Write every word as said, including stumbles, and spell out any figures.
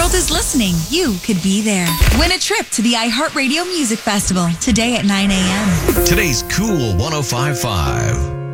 world is listening, you could be there. Win a trip to the iHeartRadio Music Festival today at nine a.m. Today's Cool one oh five point five.